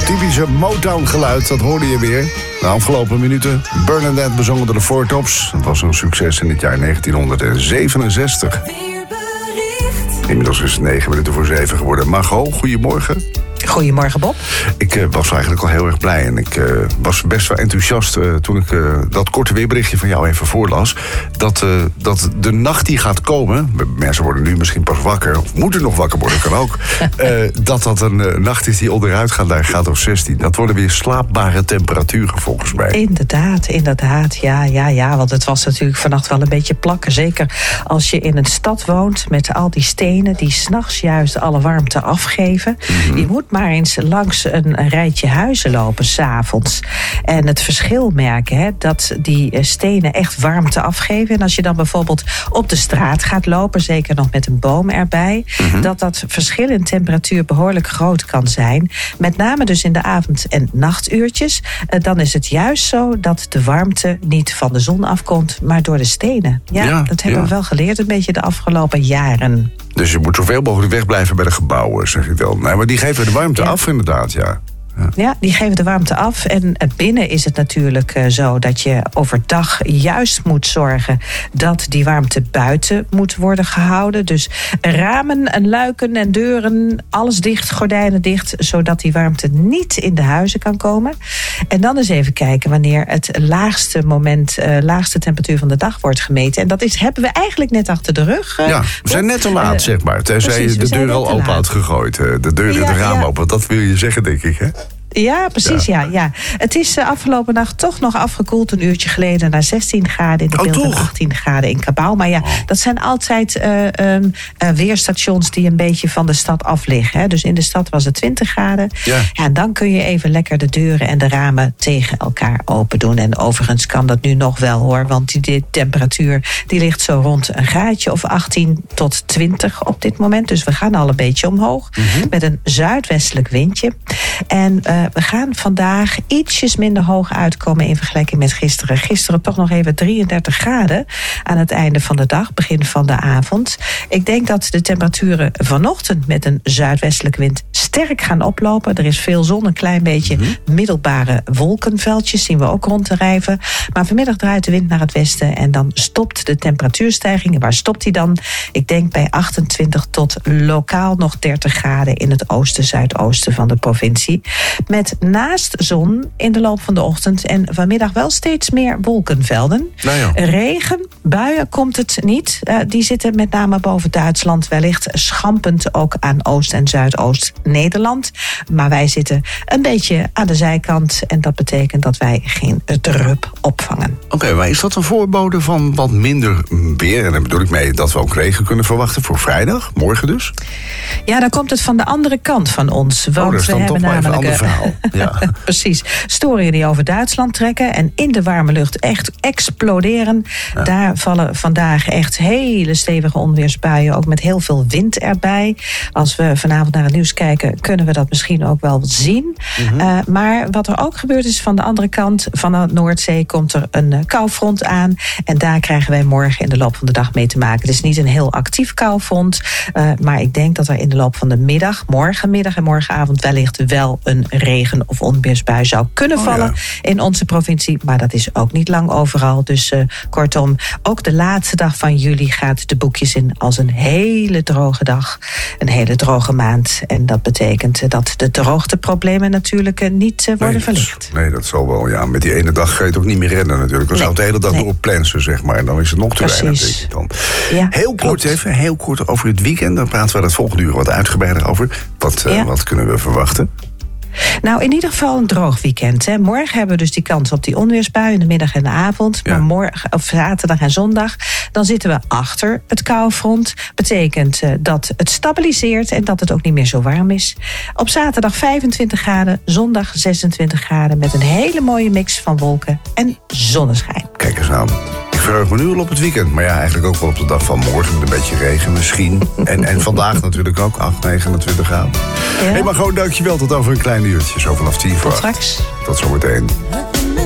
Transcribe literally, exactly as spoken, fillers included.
typische Motown-geluid, dat hoorde je weer. De afgelopen minuten, Bernadette bezongen door de Four Tops. Dat was een succes in het jaar negentienhonderdzevenenzestig. Inmiddels is het negen minuten voor zeven geworden. Margot, goedemorgen. Goedemorgen, Bob. Ik uh, was eigenlijk al heel erg blij en ik uh, was best wel enthousiast uh, toen ik uh, dat korte weerberichtje van jou even voorlas. Dat, uh, dat de nacht die gaat komen, mensen worden nu misschien pas wakker, of moeten nog wakker worden, kan ook. uh, dat dat een uh, nacht is die onderuit gaat naar graad of zestien. Dat worden weer slaapbare temperaturen volgens mij. Inderdaad, inderdaad. Ja, ja, ja. Want het was natuurlijk vannacht wel een beetje plakken. Zeker als je in een stad woont met al die stenen die 's nachts juist alle warmte afgeven. Mm-hmm. Je moet maar eens langs een, een rijtje huizen lopen 's avonds. En het verschil merken, hè, dat die stenen echt warmte afgeven. En als je dan bijvoorbeeld op de straat gaat lopen, zeker nog met een boom erbij, mm-hmm. dat dat verschil in temperatuur behoorlijk groot kan zijn. Met name dus in de avond- en nachtuurtjes. Uh, dan is het juist zo dat de warmte niet van de zon afkomt, maar door de stenen. Ja, ja dat hebben ja. we wel geleerd een beetje de afgelopen jaren. Dus je moet zoveel mogelijk wegblijven bij de gebouwen, zeg ik wel. Nee, maar die geven de warmte ja. af, inderdaad, ja. Ja. ja, die geven de warmte af. En binnen is het natuurlijk uh, zo dat je overdag juist moet zorgen dat die warmte buiten moet worden gehouden. Dus ramen en luiken en deuren, alles dicht, gordijnen dicht, zodat die warmte niet in de huizen kan komen. En dan eens even kijken wanneer het laagste moment, uh, laagste temperatuur van de dag wordt gemeten. En dat is, hebben we eigenlijk net achter de rug. Uh, ja, we zijn net te laat, uh, zeg maar. Tenzij je de deur al open had gegooid. Uh, de deur in ja, de raam ja. open. Dat wil je zeggen, denk ik, hè? Ja, precies, ja. ja, ja. Het is uh, afgelopen nacht toch nog afgekoeld, een uurtje geleden, naar zestien graden in de beeld en achttien graden in Cabauw. Maar ja, oh. dat zijn altijd uh, um, uh, weerstations die een beetje van de stad af liggen. Hè. Dus in de stad was het twintig graden. Ja. Ja, dan kun je even lekker de deuren en de ramen tegen elkaar open doen. En overigens kan dat nu nog wel, hoor. Want die, die temperatuur die ligt zo rond een graadje of achttien tot twintig op dit moment. Dus we gaan al een beetje omhoog. Mm-hmm. Met een zuidwestelijk windje. En uh, we gaan vandaag ietsjes minder hoog uitkomen in vergelijking met gisteren. Gisteren toch nog even drieëndertig graden aan het einde van de dag, begin van de avond. Ik denk dat de temperaturen vanochtend met een zuidwestelijke wind sterk gaan oplopen. Er is veel zon, een klein beetje mm-hmm. middelbare wolkenveldjes zien we ook ronddrijven. Maar vanmiddag draait de wind naar het westen en dan stopt de temperatuurstijging. En waar stopt die dan? Ik denk bij achtentwintig tot lokaal nog dertig graden in het oosten, zuidoosten van de provincie. Met naast zon in de loop van de ochtend en vanmiddag wel steeds meer wolkenvelden. Nou ja. Regen, buien komt het niet. Uh, die zitten met name boven Duitsland, wellicht schampend ook aan Oost- en Zuidoost-Nederland. Maar wij zitten een beetje aan de zijkant en dat betekent dat wij geen drup opvangen. Oké, okay, maar is dat een voorbode van wat minder weer? En daar bedoel ik mee dat we ook regen kunnen verwachten voor vrijdag, morgen dus? Ja, dan komt het van de andere kant van ons. Want oh, we hebben namelijk ja. Precies. Storingen die over Duitsland trekken en in de warme lucht echt exploderen. Ja. Daar vallen vandaag echt hele stevige onweersbuien, ook met heel veel wind erbij. Als we vanavond naar het nieuws kijken, kunnen we dat misschien ook wel zien. Mm-hmm. Uh, maar wat er ook gebeurt is, van de andere kant van de Noordzee komt er een uh, koufront aan. En daar krijgen wij morgen in de loop van de dag mee te maken. Het is niet een heel actief koufront, uh, maar ik denk dat er in de loop van de middag, morgenmiddag en morgenavond wellicht wel een regen- of onweersbui zou kunnen vallen oh ja. in onze provincie. Maar dat is ook niet lang overal. Dus uh, kortom, ook de laatste dag van juli gaat de boekjes in als een hele droge dag. Een hele droge maand. En dat betekent dat de droogteproblemen natuurlijk uh, niet uh, worden nee, verlicht. Nee, dat zal wel. Ja, met die ene dag ga je het ook niet meer rennen natuurlijk. Dan nee, zou het de hele dag nee. door plensen, zeg maar. En dan is het nog te weinig, denk ik dan. Ja, heel kort klopt. even, heel kort over het weekend. Dan praten we het volgende uur wat uitgebreider over. Wat, uh, ja. wat kunnen we verwachten? Nou, in ieder geval een droog weekend. Hè. Morgen hebben we dus die kans op die onweersbui in de middag en de avond. Ja. Maar morgen, of zaterdag en zondag, dan zitten we achter het koufront. Betekent uh, dat het stabiliseert en dat het ook niet meer zo warm is. Op zaterdag vijfentwintig graden, zondag zesentwintig graden... met een hele mooie mix van wolken en zonneschijn. Kijk eens aan. Ik verheug me nu al op het weekend. Maar ja, eigenlijk ook wel op de dag van morgen met een beetje regen misschien. en, en vandaag natuurlijk ook, acht, negenentwintig graden. Ja. Hé, hey, maar gewoon dankjewel. Tot over een klein uurtje, zo vanaf tien voor Tot straks. Tot zometeen.